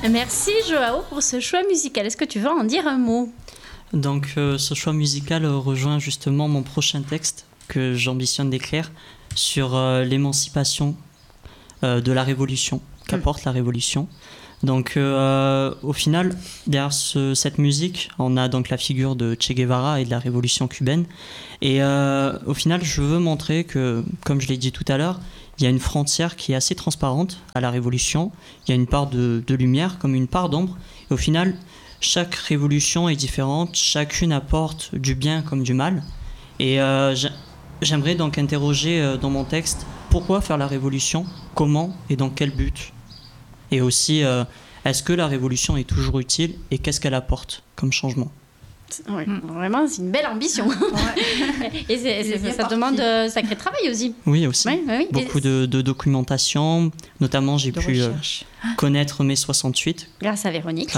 Merci Joao pour ce choix musical. Est-ce que tu veux en dire un mot ? Donc ce choix musical rejoint justement mon prochain texte que j'ambitionne d'écrire sur l'émancipation de la Révolution, qu'apporte la Révolution. Donc au final, derrière cette musique, on a donc la figure de Che Guevara et de la Révolution cubaine. Et au final, je veux montrer que, comme je l'ai dit tout à l'heure, il y a une frontière qui est assez transparente à la Révolution. Il y a une part de lumière comme une part d'ombre. Et au final, chaque révolution est différente, chacune apporte du bien comme du mal. Et j'aimerais donc interroger dans mon texte pourquoi faire la révolution, comment et dans quel but. Et aussi, est-ce que la révolution est toujours utile et qu'est-ce qu'elle apporte comme changement ? Oui, vraiment, c'est une belle ambition. Et ça demande sacré travail aussi. Oui, aussi. Oui. Beaucoup de documentation. Notamment, j'ai pu connaître mai 68. Grâce à Véronique.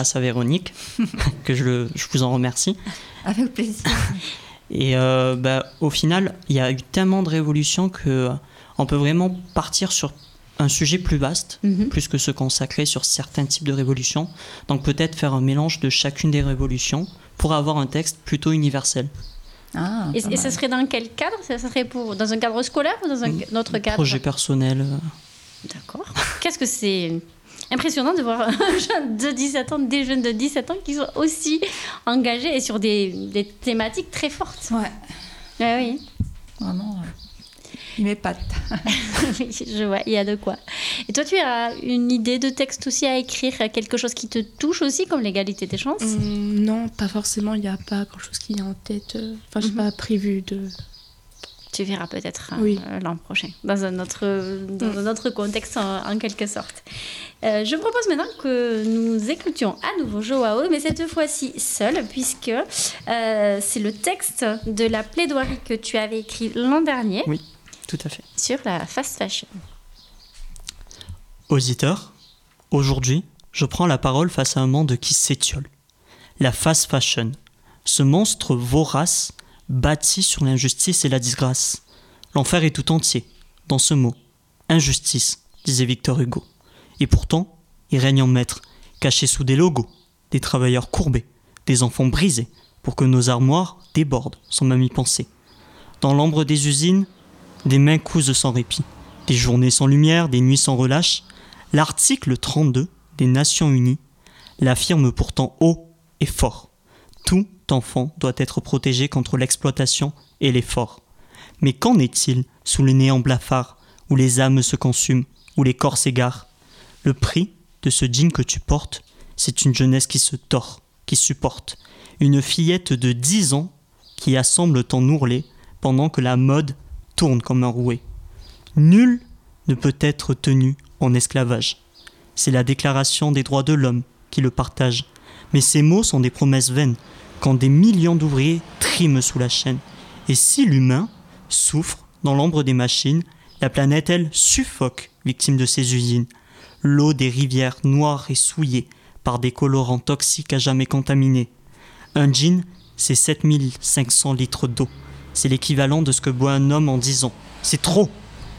Que je vous en remercie. Avec plaisir. Et au final, il y a eu tellement de révolutions qu'on peut vraiment partir sur un sujet plus vaste, plus que se consacrer sur certains types de révolutions. Donc peut-être faire un mélange de chacune des révolutions pour avoir un texte plutôt universel. Et ça serait dans quel cadre ? Ça serait dans un cadre scolaire ou dans un autre cadre ? Projet personnel. D'accord. Qu'est-ce que c'est impressionnant de voir un jeune de 17 ans, des jeunes de 17 ans qui sont aussi engagés et sur des thématiques très fortes. Ouais. Oui. Vraiment, il m'épate. Oui, je vois, il y a de quoi. Et toi, tu as une idée de texte aussi à écrire, quelque chose qui te touche aussi, comme l'égalité des chances ? Non, pas forcément, il n'y a pas grand-chose qui est en tête. Enfin, je n'ai pas prévu de... Tu verras peut-être l'an prochain, dans un autre contexte en quelque sorte. Je propose maintenant que nous écoutions à nouveau Joao, mais cette fois-ci seul, puisque c'est le texte de la plaidoirie que tu avais écrit l'an dernier. Oui, tout à fait. Sur la fast fashion. Auditeurs, aujourd'hui, je prends la parole face à un monde qui s'étiole. La fast fashion, ce monstre vorace bâti sur l'injustice et la disgrâce. L'enfer est tout entier, dans ce mot. Injustice, disait Victor Hugo. Et pourtant, il règne en maître, caché sous des logos, des travailleurs courbés, des enfants brisés, pour que nos armoires débordent sans même y penser. Dans l'ombre des usines, des mains cousent sans répit, des journées sans lumière, des nuits sans relâche. L'article 32 des Nations Unies l'affirme pourtant haut et fort. Tout enfant doit être protégé contre l'exploitation et l'effort. Mais qu'en est-il sous le néant blafard, où les âmes se consument, où les corps s'égarent ? Le prix de ce jean que tu portes, c'est une jeunesse qui se tord, qui supporte. Une fillette de 10 ans qui assemble ton ourlet pendant que la mode tourne comme un rouet. Nul ne peut être tenu en esclavage. C'est la déclaration des droits de l'homme qui le partage. Mais ces mots sont des promesses vaines, quand des millions d'ouvriers triment sous la chaîne. Et si l'humain souffre dans l'ombre des machines, la planète, elle, suffoque, victime de ces usines. L'eau des rivières noire et souillée par des colorants toxiques à jamais contaminés. Un jean, c'est 7500 litres d'eau. C'est l'équivalent de ce que boit un homme en 10 ans. C'est trop.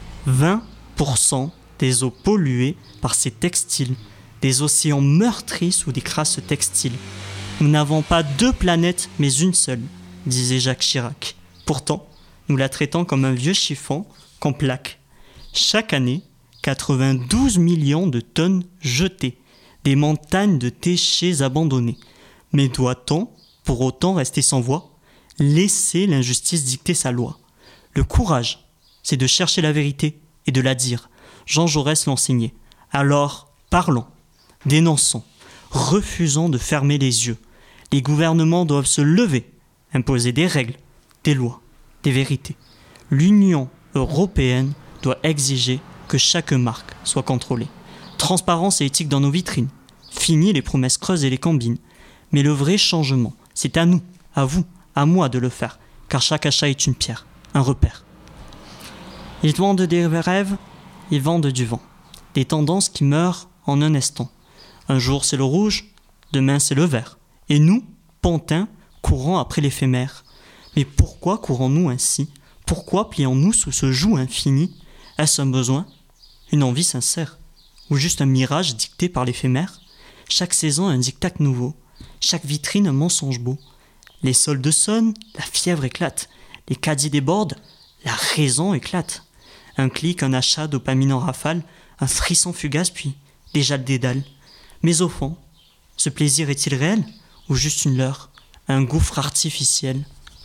20% des eaux polluées par ces textiles, des océans meurtris sous des crasses textiles. Nous n'avons pas 2 planètes, mais une seule, disait Jacques Chirac. Pourtant, nous la traitons comme un vieux chiffon qu'on plaque. Chaque année, 92 millions de tonnes jetées, des montagnes de déchets abandonnés. Mais doit-on, pour autant, rester sans voix ? Laisser l'injustice dicter sa loi. Le courage, c'est de chercher la vérité et de la dire. Jean Jaurès l'enseignait. Alors, parlons, dénonçons, refusons de fermer les yeux. Les gouvernements doivent se lever, imposer des règles, des lois, des vérités. L'Union européenne doit exiger que chaque marque soit contrôlée. Transparence et éthique dans nos vitrines. Fini les promesses creuses et les combines. Mais le vrai changement, c'est à nous, à vous, à moi de le faire, car chaque achat est une pierre, un repère. Ils vendent des rêves, ils vendent du vent. Des tendances qui meurent en un instant. Un jour c'est le rouge, demain c'est le vert. Et nous, pantins, courons après l'éphémère. Mais pourquoi courons-nous ainsi ? Pourquoi plions-nous sous ce joug infini ? Est-ce un besoin ? Une envie sincère ? Ou juste un mirage dicté par l'éphémère ? Chaque saison un diktat nouveau, chaque vitrine un mensonge beau. Les soldes sonnent, la fièvre éclate, les caddies débordent, la raison éclate. Un clic, un achat, dopamine en rafale, un frisson fugace puis déjà le dédale. Mais au fond, ce plaisir est-il réel ou juste une leurre, un gouffre artificiel?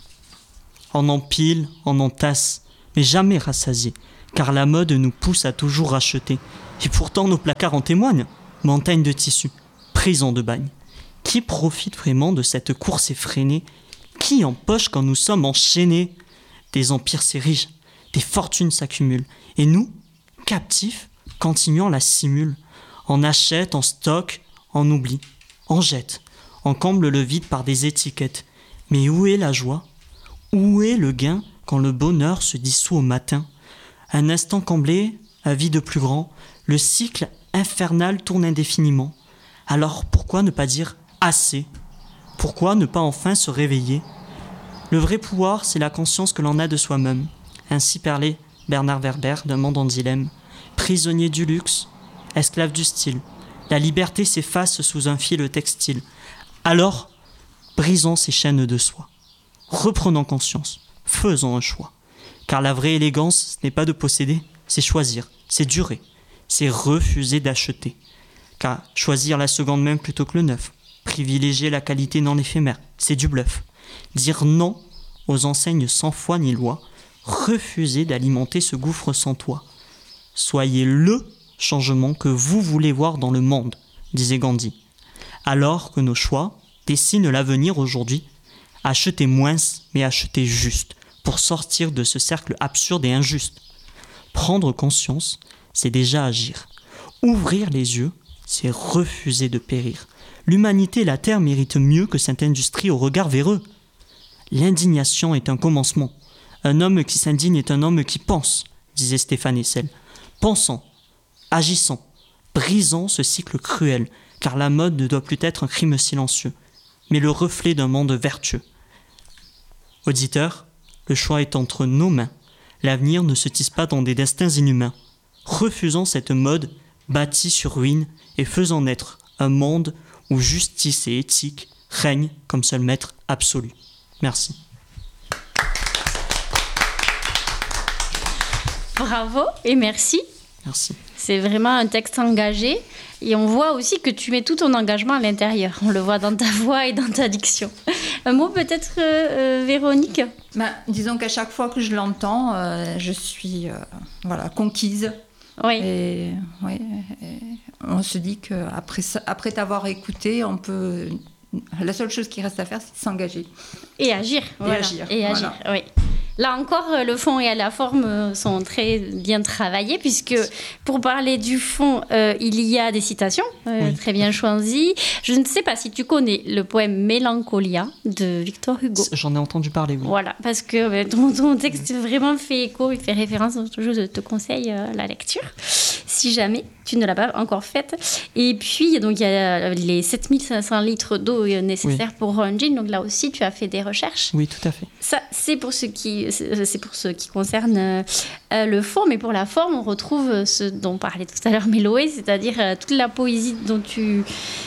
On empile, on entasse, mais jamais rassasié, car la mode nous pousse à toujours racheter. Et pourtant nos placards en témoignent, montagne de tissus, prison de bagne. Qui profite vraiment de cette course effrénée? Qui empoche quand nous sommes enchaînés? Des empires s'érigent, des fortunes s'accumulent, et nous, captifs, continuons la simule. On achète, on stocke, on oublie, on jette, on comble le vide par des étiquettes. Mais où est la joie? Où est le gain quand le bonheur se dissout au matin? Un instant comblé, un vide plus grand, le cycle infernal tourne indéfiniment. Alors pourquoi ne pas dire assez? Pourquoi ne pas enfin se réveiller? Le vrai pouvoir, c'est la conscience que l'on a de soi-même. Ainsi parlait Bernard Werber d'un monde en dilemme. Prisonnier du luxe, esclave du style, la liberté s'efface sous un fil textile. Alors, brisons ces chaînes de soie. Reprenons conscience, faisons un choix. Car la vraie élégance, ce n'est pas de posséder, c'est choisir, c'est durer, c'est refuser d'acheter. Car choisir la seconde main plutôt que le neuf, privilégier la qualité non éphémère, c'est du bluff. Dire non aux enseignes sans foi ni loi, refuser d'alimenter ce gouffre sans toit. Soyez le changement que vous voulez voir dans le monde, disait Gandhi. Alors que nos choix dessinent l'avenir aujourd'hui, achetez moins, mais achetez juste, pour sortir de ce cercle absurde et injuste. Prendre conscience, c'est déjà agir. Ouvrir les yeux, c'est refuser de périr. L'humanité et la terre méritent mieux que cette industrie au regard véreux. L'indignation est un commencement. Un homme qui s'indigne est un homme qui pense, disait Stéphane Hessel. Pensons, agissons, brisons ce cycle cruel, car la mode ne doit plus être un crime silencieux, mais le reflet d'un monde vertueux. Auditeurs, le choix est entre nos mains. L'avenir ne se tisse pas dans des destins inhumains. Refusons cette mode bâtie sur ruines et faisons naître un monde où justice et éthique règnent comme seul maître absolu. Merci. Bravo et merci. Merci. C'est vraiment un texte engagé et on voit aussi que tu mets tout ton engagement à l'intérieur. On le voit dans ta voix et dans ta diction. Un mot peut-être, Véronique? Disons qu'à chaque fois que je l'entends, je suis conquise. Oui. Et on se dit qu'après t'avoir écouté, la seule chose qui reste à faire, c'est de s'engager. Et agir. Et agir, oui. Là encore, le fond et la forme sont très bien travaillés, puisque pour parler du fond, il y a des citations très bien choisies. Je ne sais pas si tu connais le poème Mélancolia de Victor Hugo. J'en ai entendu parler, oui. Voilà, parce que ton texte vraiment fait écho, il fait référence. Je te conseille la lecture, si jamais tu ne l'as pas encore faite. Et puis, donc, il y a les 7500 litres d'eau nécessaires pour un gin. Donc là aussi, tu as fait des recherches. Oui, tout à fait. Ça, c'est pour ce qui concerne le fond, mais pour la forme, on retrouve ce dont parlait tout à l'heure Méloé, c'est-à-dire toute la poésie dont tu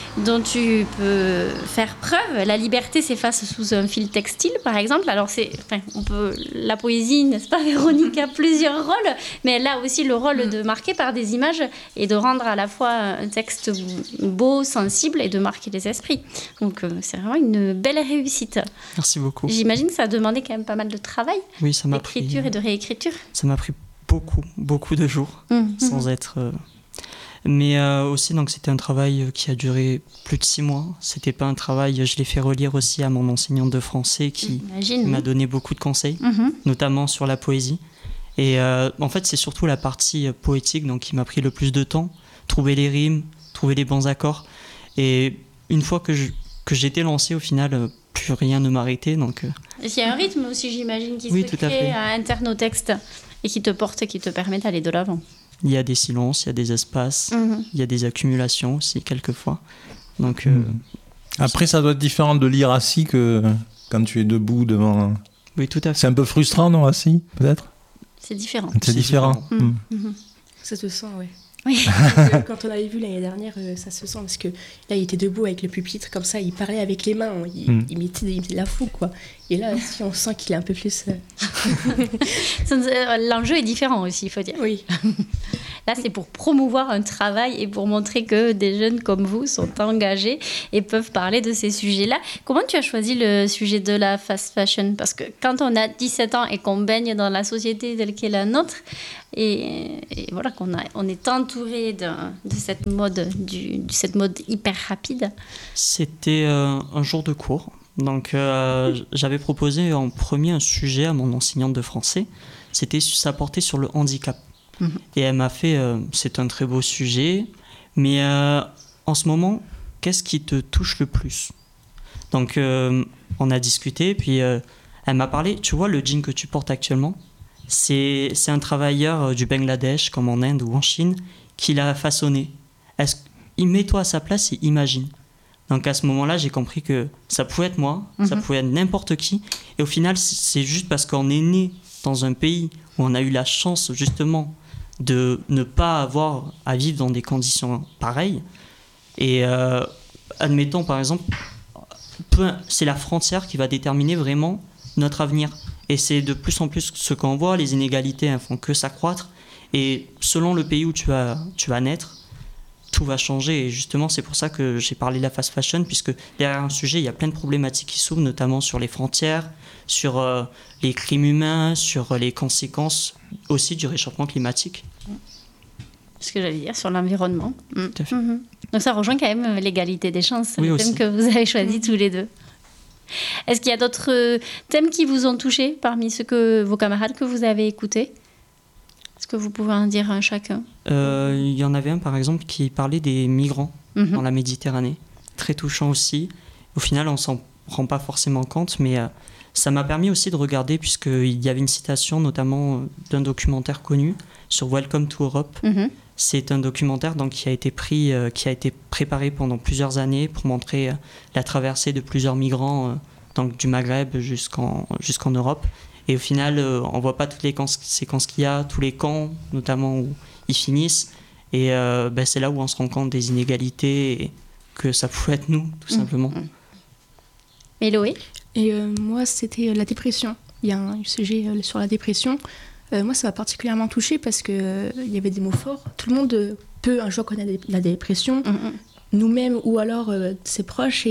peux faire preuve. La liberté s'efface sous un fil textile, par exemple. Alors, la poésie, n'est-ce pas, Véronique, a plusieurs rôles, mais elle a aussi le rôle de marquer par des images et de rendre à la fois un texte beau, sensible et de marquer les esprits. Donc, c'est vraiment une belle réussite. Merci beaucoup. J'imagine que ça a demandé quand même pas mal de travail. Oui, ça m'a d'écriture pris... et de réécriture. Ça m'a pris beaucoup de jours, sans être... Mais aussi, donc, c'était un travail qui a duré plus de 6 mois. C'était pas un travail... Je l'ai fait relire aussi à mon enseignante de français qui m'a donné beaucoup de conseils, notamment sur la poésie. Et en fait, c'est surtout la partie poétique donc, qui m'a pris le plus de temps. Trouver les rimes, trouver les bons accords. Et une fois que j'étais lancé, au final, plus rien ne m'arrêtait. Donc, il y a un rythme aussi, j'imagine, qui oui, se crée interne au texte et qui te porte, qui te permet d'aller de l'avant. Il y a des silences, il y a des espaces, il y a des accumulations aussi, quelquefois. Donc, Après, ça doit être différent de lire assis que quand tu es debout devant... Oui, tout à fait. C'est un peu frustrant, non, assis, peut-être? C'est différent. C'est différent. Ça te sent, oui. Oui. Quand on avait vu l'année dernière, ça se sent parce que là, il était debout avec le pupitre, comme ça, il parlait avec les mains, il mettait la fou, quoi. Et là, si on sent qu'il est un peu plus... L'enjeu est différent aussi, il faut dire. Oui. Là, c'est pour promouvoir un travail et pour montrer que des jeunes comme vous sont engagés et peuvent parler de ces sujets-là. Comment tu as choisi le sujet de la fast fashion? Parce que quand on a 17 ans et qu'on baigne dans la société telle qu'est la nôtre, et voilà, on est entouré de cette mode, cette mode hyper rapide. C'était un jour de cours. Donc, j'avais proposé en premier un sujet à mon enseignante de français. Ça portait sur le handicap. Et elle m'a fait, c'est un très beau sujet, mais en ce moment, qu'est-ce qui te touche le plus? Donc, on a discuté, puis elle m'a parlé, tu vois, le jean que tu portes actuellement, c'est un travailleur du Bangladesh, comme en Inde ou en Chine, qui l'a façonné. Mets-toi à sa place et imagine. Donc à ce moment-là, j'ai compris que ça pouvait être moi, ça pouvait être n'importe qui. Et au final, c'est juste parce qu'on est né dans un pays où on a eu la chance justement de ne pas avoir à vivre dans des conditions pareilles. Et admettons par exemple, c'est la frontière qui va déterminer vraiment notre avenir. Et c'est de plus en plus ce qu'on voit, les inégalités font que s'accroître. Et selon le pays où tu vas naître, tout va changer. Et justement, c'est pour ça que j'ai parlé de la fast fashion, puisque derrière un sujet, il y a plein de problématiques qui s'ouvrent, notamment sur les frontières, sur les crimes humains, sur les conséquences aussi du réchauffement climatique. Ce que j'allais dire, sur l'environnement. Tout à fait. Donc ça rejoint quand même l'égalité des chances, oui, le aussi. thème que vous avez choisi tous les deux. Est-ce qu'il y a d'autres thèmes qui vous ont touché parmi vos camarades que vous avez écoutés? Est-ce que vous pouvez en dire un chacun? Il y en avait un, par exemple, qui parlait des migrants dans la Méditerranée. Très touchant aussi. Au final, on ne s'en rend pas forcément compte, mais ça m'a permis aussi de regarder, puisqu'il y avait une citation, notamment d'un documentaire connu sur Welcome to Europe. C'est un documentaire donc, qui a été préparé pendant plusieurs années pour montrer la traversée de plusieurs migrants donc, du Maghreb jusqu'en Europe. Et au final, on ne voit pas toutes les conséquences qu'il y a, tous les camps, notamment où ils finissent. Et c'est là où on se rend compte des inégalités et que ça pouvait être nous, tout simplement. Éloé? Et moi, c'était la dépression. Il y a un sujet sur la dépression. Moi, ça m'a particulièrement touchée parce qu'il y avait des mots forts. Tout le monde peut un jour connaître la dépression, nous-mêmes ou alors ses proches.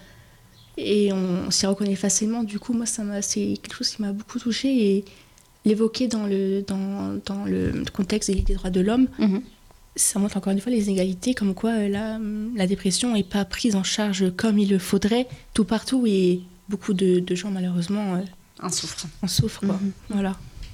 Et on s'y reconnaît facilement. Du coup, moi, c'est quelque chose qui m'a beaucoup touchée. Et l'évoquer dans le contexte des droits de l'homme, ça montre encore une fois les inégalités, comme quoi la dépression n'est pas prise en charge comme il le faudrait tout partout. Et beaucoup de gens, malheureusement, en souffrent. Quoi. Voilà.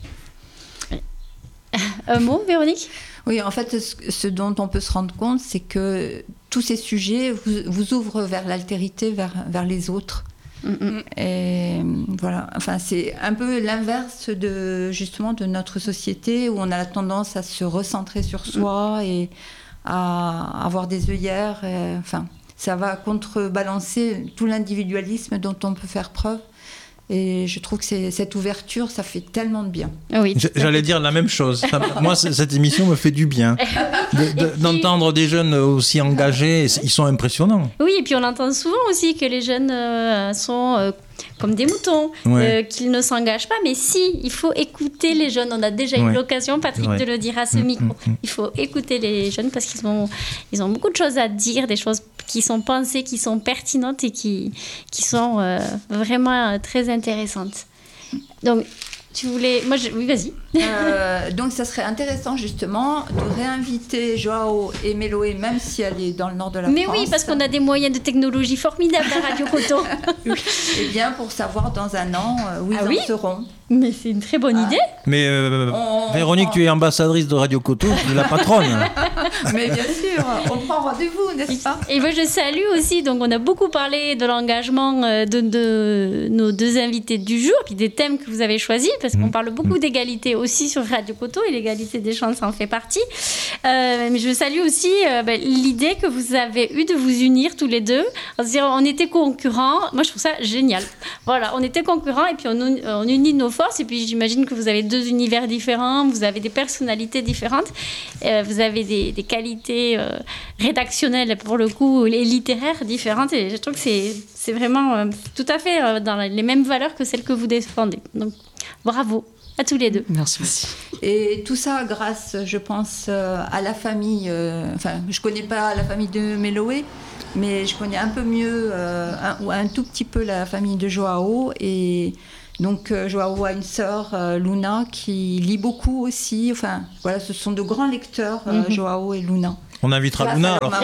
Un mot, Véronique? Oui, en fait, ce dont on peut se rendre compte, c'est que tous ces sujets vous ouvrent vers l'altérité, vers les autres. Et voilà, enfin, c'est un peu l'inverse justement de notre société où on a la tendance à se recentrer sur soi et à avoir des œillères. Enfin, ça va contrebalancer tout l'individualisme dont on peut faire preuve. Et je trouve que cette ouverture, ça fait tellement de bien. Oui, j'allais dire la même chose. Moi, cette émission me fait du bien. D'entendre des jeunes aussi engagés, ils sont impressionnants. Oui, et puis on entend souvent aussi que les jeunes sont comme des moutons, qu'ils ne s'engagent pas. Mais si, il faut écouter les jeunes. On a déjà eu l'occasion, Patrick, de le dire à ce micro. Il faut écouter les jeunes parce qu'ils ont beaucoup de choses à dire, des choses qui sont pensées, qui sont pertinentes et qui sont vraiment très intéressantes. Donc, tu voulais... Oui, vas-y. Donc, ça serait intéressant, justement, de réinviter Joao et Méloé, même si elle est dans le nord de la France. Mais oui, parce qu'on a des moyens de technologie formidables à Radio Coton. Eh bien, pour savoir dans un an où ils en seront. Mais c'est une très bonne idée. Mais Véronique, tu es ambassadrice de Radio Coton, tu es la patronne. Mais bien sûr, on prend rendez-vous, n'est-ce pas? Et moi, je salue aussi, donc on a beaucoup parlé de l'engagement de nos deux invités du jour, puis des thèmes que vous avez choisis, parce qu'on parle beaucoup d'égalité aussi sur Radio Coton, et l'égalité des chances en fait partie. Mais je salue aussi l'idée que vous avez eue de vous unir tous les deux. On était concurrents, moi je trouve ça génial. Voilà, on était concurrents, et puis on unit nos forces, et puis j'imagine que vous avez deux univers différents, vous avez des personnalités différentes, vous avez des qualités rédactionnelles, pour le coup, et littéraires différentes. Et je trouve que c'est vraiment tout à fait dans les mêmes valeurs que celles que vous défendez. Donc, bravo à tous les deux. Merci. Et tout ça grâce, je pense, à la famille. Enfin, je connais pas la famille de Méloé, mais je connais un peu mieux, ou un tout petit peu la famille de Joao. Et donc, Joao a une sœur, Luna, qui lit beaucoup aussi. Enfin, voilà, ce sont de grands lecteurs, Joao et Luna. On invitera Luna alors.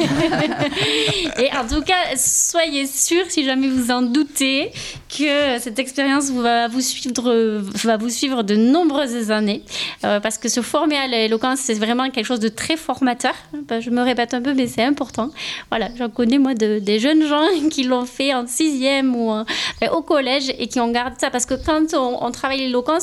Et en tout cas, soyez sûrs, si jamais vous en doutez, que cette expérience va vous suivre de nombreuses années. Parce que se former à l'éloquence, c'est vraiment quelque chose de très formateur. Je me répète un peu, mais c'est important. Voilà, j'en connais moi des jeunes gens qui l'ont fait en 6e ou au collège et qui ont gardé ça. Parce que quand on travaille l'éloquence,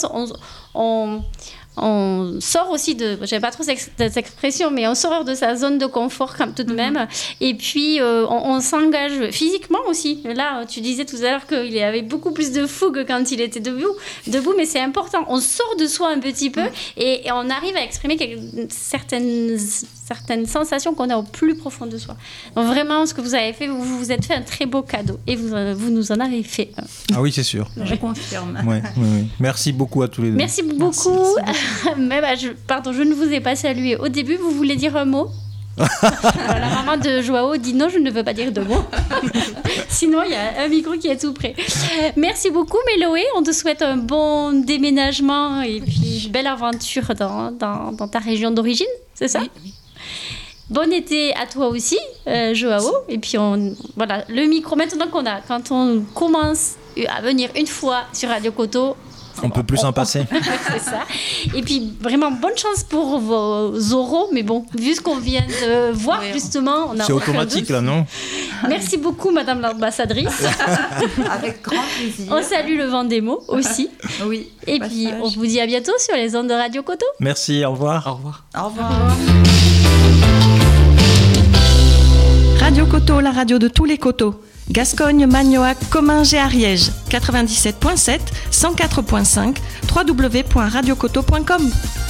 on sort aussi j'aime pas trop cette expression, mais on sort de sa zone de confort quand tout de même. Et puis, on s'engage physiquement aussi. Là, tu disais tout à l'heure qu'il avait beaucoup plus de fougue quand il était debout, mais c'est important. On sort de soi un petit peu et on arrive à exprimer certaines sensations qu'on a au plus profond de soi. Donc vraiment, ce que vous avez fait, vous vous êtes fait un très beau cadeau et vous nous en avez fait. Ah oui, c'est sûr. Je confirme. Oui. Merci beaucoup à tous les deux. Merci beaucoup. Je ne vous ai pas salué au début. Vous voulez dire un mot? La maman de Joao dit non, je ne veux pas dire de mots. Sinon, il y a un micro qui est tout prêt. Merci beaucoup, Méloé. On te souhaite un bon déménagement et puis une belle aventure dans ta région d'origine, c'est ça? Oui. Bon été à toi aussi, Joao. Et puis, voilà, le micro, maintenant quand on commence à venir une fois sur Radio Coteau, on peut plus s'en passer. C'est ça. Et puis, vraiment, bonne chance pour vos oraux. Mais bon, vu ce qu'on vient de voir, justement, on a... C'est automatique, là, non? Merci beaucoup, Madame l'ambassadrice. Avec grand plaisir. On salue le Vendémo aussi. Oui. Et puis, on vous dit à bientôt sur les ondes de Radio Coteau. Merci, au revoir. Au revoir. Au revoir. Radio Coteau, la radio de tous les coteaux. Gascogne, Magnoac, Comminges et Ariège. 97.7, 104.5, www.radiocoteau.com.